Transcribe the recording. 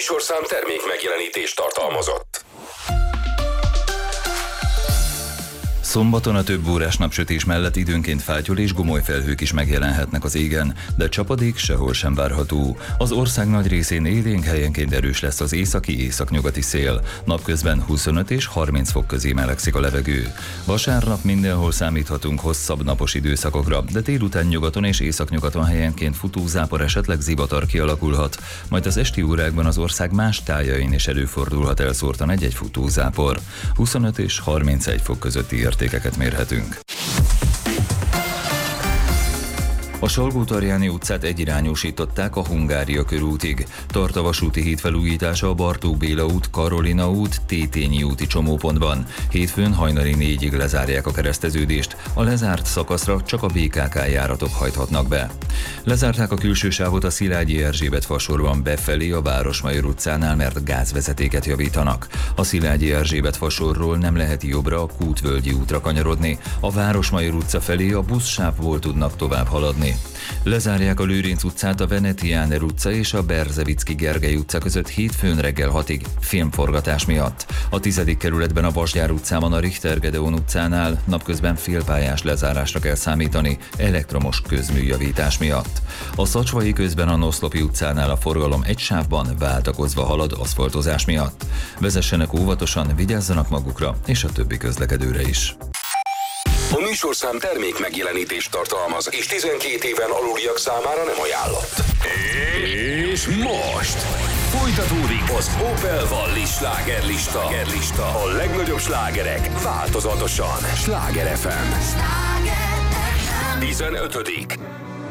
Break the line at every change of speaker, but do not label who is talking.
műsorszám termék megjelenítést tartalmazott.
Szombaton a több órás napsütés mellett időnként fátyol és gomoly felhők is megjelenhetnek az égen, de csapadék sehol sem várható. Az ország nagy részén élénk, helyenként erős lesz az északi-északnyugati szél. Napközben 25 és 30 fok közé melegszik a levegő. Vasárnap mindenhol számíthatunk hosszabb napos időszakokra, de délután nyugaton és északnyugaton helyenként futózápor, esetleg zivatar kialakulhat. Majd az esti órákban az ország más tájain is előfordulhat elszórtan egy-egy futózápor. 25 és 31 fok közötti értékeket mérhetünk. A Salgó-Tarjáni utcát egyirányúsították a Hungária körútig. Tart a vasúti híd felújítása a Bartók Béla út, Karolina út, Tétényi úti csomópontban. Hétfőn hajnali 4-ig lezárják a kereszteződést. A lezárt szakaszra csak a BKK járatok hajthatnak be. Lezárták a külső sávot a Szilágyi Erzsébet fasorban befelé a Városmajor utcánál, mert gázvezetéket javítanak. A Szilágyi Erzsébet fasorról nem lehet jobbra a Kútvölgyi útra kanyarodni. A Városmajor utca felé a buszsávból tudnak tovább haladni. Lezárják a Lőrinc utcát a Venetiáner utca és a Berzevicki Gergely utca között hétfőn reggel 6-ig filmforgatás miatt. A 10. kerületben a Vasgyár utcában a Richter Gedeon utcánál napközben félpályás lezárásra kell számítani elektromos közműjavítás miatt. A Szacsvai közben a Noszlopi utcánál a forgalom egy sávban váltakozva halad aszfaltozás miatt. Vezessenek óvatosan, vigyázzanak magukra és a többi közlekedőre is.
A műsorszám termék megjelenítést tartalmaz, és 12 éven aluliak számára nem ajánlott. És most folytatódik az Opel Valli slágerlista. A legnagyobb slágerek változatosan. Sláger FM 15.